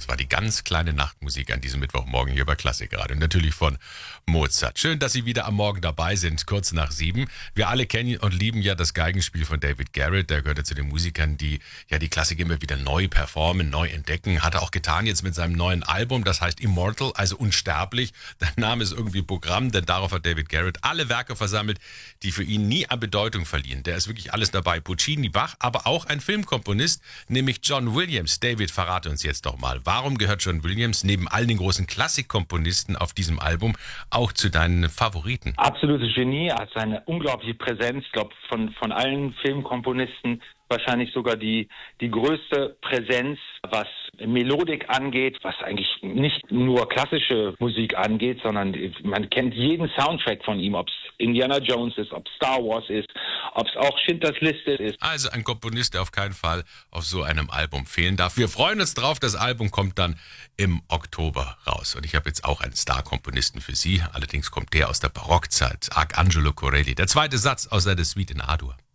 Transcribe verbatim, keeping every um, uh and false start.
war die ganz kleine Nachtmusik an diesem Mittwochmorgen hier bei Klassikradio. Und natürlich von Mozart. Schön, dass Sie wieder am Morgen dabei sind, kurz nach sieben. Wir alle kennen und lieben ja das Geigenspiel von David Garrett. Der gehört ja zu den Musikern, die ja die Klassik immer wieder neu performen, neu entdecken. Hat er auch getan jetzt mit seinem neuen Album, das heißt Immortal, also unsterblich. Der Name ist irgendwie Programm, denn darauf hat David Garrett alle Werke versammelt, die für ihn nie an Bedeutung verlieren. Der ist wirklich alles dabei. Puccini, Bach, aber auch ein Filmkomponist, nämlich John Williams. David, verrate uns jetzt doch mal, warum gehört John Williams neben all den großen Klassikkomponisten auf diesem Album auch zu deinen Favoriten? Absolutes Genie, er hat eine unglaubliche Präsenz, ich glaube von, von allen Filmkomponisten wahrscheinlich sogar die, die größte Präsenz, was Melodik angeht, was eigentlich nicht nur klassische Musik angeht, sondern man kennt jeden Soundtrack von ihm, ob es Indiana Jones ist, ob es Star Wars ist, ob es auch Schindlers Liste ist. Also ein Komponist, der auf keinen Fall auf so einem Album fehlen darf. Wir freuen uns drauf, das Album kommt dann im Oktober raus. Und ich habe jetzt auch einen Star-Komponisten für Sie, allerdings kommt der aus der Barockzeit, Arcangelo Corelli. Der zweite Satz aus seiner Suite in A-Dur.